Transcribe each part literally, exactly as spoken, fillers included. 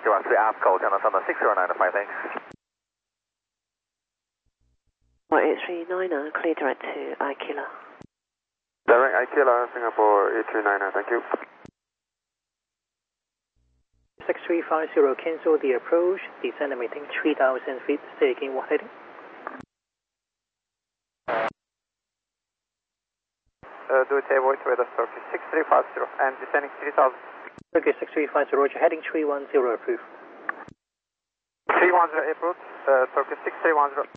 two one three, aft call, channel Thunder six zero nine five, thanks. one eight three nine nine, clear direct to Ikela. Direct Ikela, Singapore eight three nine nine, thank you. six three five zero, cancel the approach, descend emitting three thousand feet, stay again, what heading? Uh, do it avoid weather Turkey six three five zero and descending three thousand. Okay, six three five zero, heading three one zero, approved. three one zero approved, uh, Turkey six three one zero.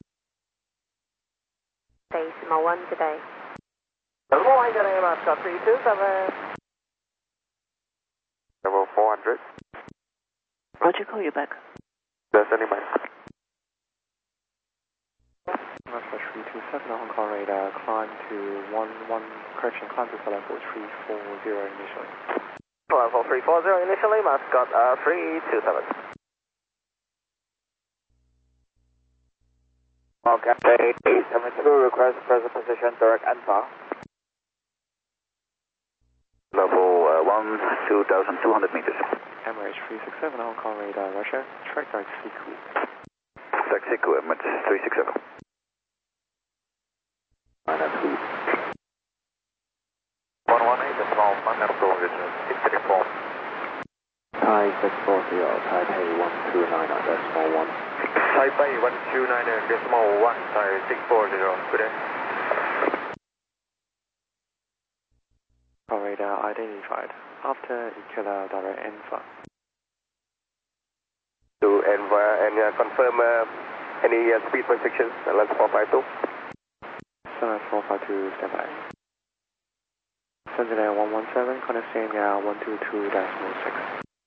Decimal one today. Decimal one today, Moscow three two seven. Level four hundred. Roger, call you back. Descending my. Moscow three two seven, Hong Kong radar, climb to one one, correction, climb to level three four zero initially. Level three four zero initially, Moscow uh, three two seven. Okay, eight seven two, request present position, direct Alpha. Level uh, one, two thousand two hundred meters. Emirates three six seven, Hong Kong radar, Russia, track direct Siku. Taxi equipment three six seven. Minus two. one one eight, decimal one, Apple Vision six three four. Thai six four zero, Taipei one two nine nine, decimal one. Taipei one two nine nine, decimal one, Thai six four zero, good day. Hong Kong radar identified. After Ikela, direct Enfa. To Enva and uh, confirm uh, any uh, speed restrictions, uh, lens four five two. Sunrise four five two, stand by. Sentinel one one seven, connecting uh, one two two decimal six.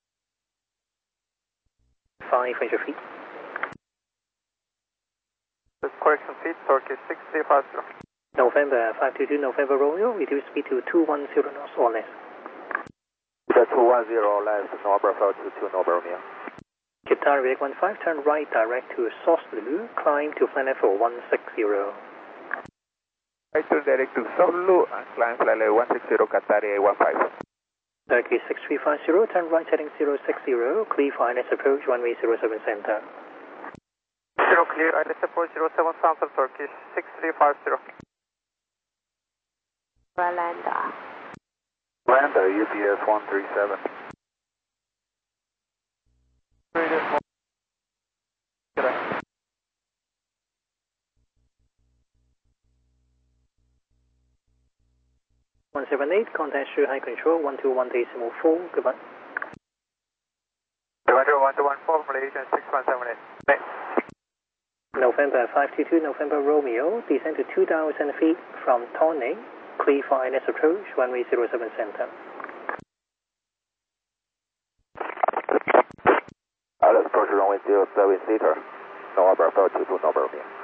five hundred feet. This correction feed, Turkey six three five zero. November five two two, November Romeo, reduce speed to two one zero knots or less. The two one zero left, Norbert Flow to two Norbert Romeo. Qatar Vic one five, turn right direct to Sauce Blue, climb to flight level one six zero. Right to direct to Sulu and climb flight level one six zero, Qatar A one five. Turkey six three five zero, turn right heading zero six zero, clear for I L S approach runway zero seven center. Zero clear, I L S approach zero seven center, Turkey six three five zero. Rolanda. Lambda, U P S one three seven. one seven eight, contact Shanghai Control, one two one decimal four, goodbye. one two one two one four, Malaysian six one seven eight. November five two two, November Romeo, descend to two thousand feet from Tawny, clear for I L S approach, runway zero seven center. I L S approach runway zero seven center, Norbert Flow to two Norbert Romeo.